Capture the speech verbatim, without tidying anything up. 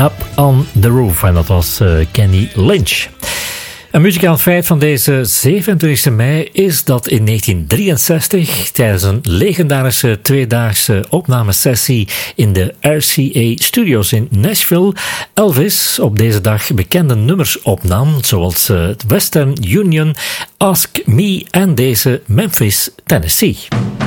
Up on the Roof. En dat was uh, Kenny Lynch. Een muzikaal feit van deze zevenentwintigste mei is dat in negentien drieënzestig, tijdens een legendarische tweedaagse opnamesessie in de R C A Studios in Nashville, Elvis op deze dag bekende nummers opnam, zoals uh, Western Union, Ask Me en deze Memphis, Tennessee.